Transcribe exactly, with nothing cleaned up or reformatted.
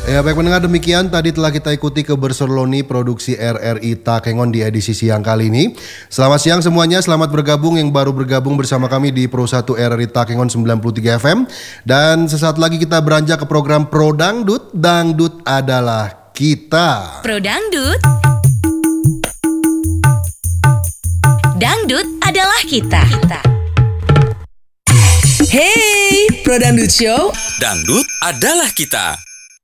Ya baik pendengar, demikian tadi telah kita ikuti keberserloni produksi R R I Takengon di edisi siang kali ini. Selamat siang semuanya, selamat bergabung yang baru bergabung bersama kami di Pro satu R R I Takengon sembilan puluh tiga F M. Dan sesaat lagi kita beranjak ke program Pro Dangdut, Dangdut adalah kita. Pro Dangdut, Dangdut adalah kita. kita. Hey, Pro Dangdut Show, Dangdut adalah kita.